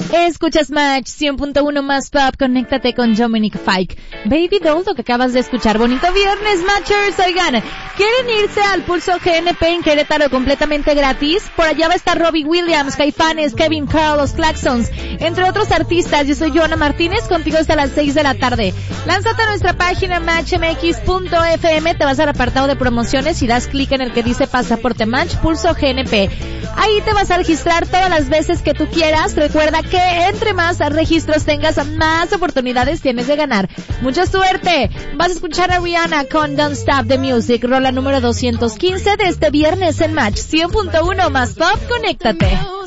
Escuchas Match 100.1 más pop, conéctate con Dominic Fike. Baby Doll, lo que acabas de escuchar. Bonito viernes, Matchers. Oigan, ¿quieren irse al Pulso GNP en Querétaro completamente gratis? Por allá va a estar Robbie Williams, Caifanes, Kevin Carl, los Claxons, entre otros artistas. Yo soy Joana Martínez, contigo hasta las 6 de la tarde. Lánzate a nuestra página matchmx.fm, te vas al apartado de promociones y das clic en el que dice Pasaporte Match Pulso GNP. Ahí te vas a registrar todas las veces que tú quieras. Recuerda que entre más registros tengas, más oportunidades tienes de ganar. ¡Mucha suerte! Vas a escuchar a Rihanna con Don't Stop the Music, rola número 215 de este viernes en Match 100.1 más pop, conéctate.